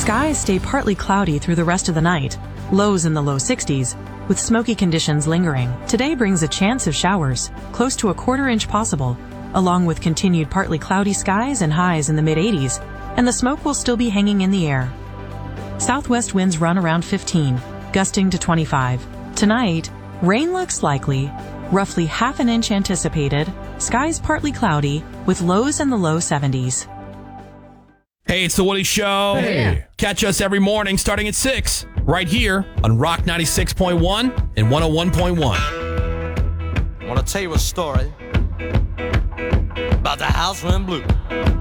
Skies stay partly cloudy through the rest of the night, lows in the low 60s, with smoky conditions lingering. Today brings a chance of showers, close to a quarter-inch possible, along with continued partly cloudy skies and highs in the mid-80s, and the smoke will still be hanging in the air. Southwest winds run around 15, gusting to 25. Tonight, rain looks likely, roughly half an inch anticipated, skies partly cloudy, with lows in the low 70s. Hey, it's The Woody Show. Hey. Catch us every morning starting at 6, right here on Rock 96.1 and 101.1. I want to tell you a story about the house went blue.